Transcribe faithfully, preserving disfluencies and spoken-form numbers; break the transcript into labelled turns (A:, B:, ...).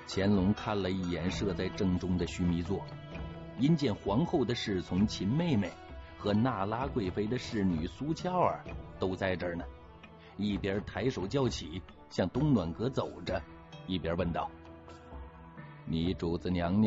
A: 乾隆看了一眼设在正中的须弥座，因见皇后的侍从秦妹妹和那拉贵妃的侍女苏俏儿都在这儿呢，一边抬手叫起，向东暖阁走着，一边问道：“你主子娘娘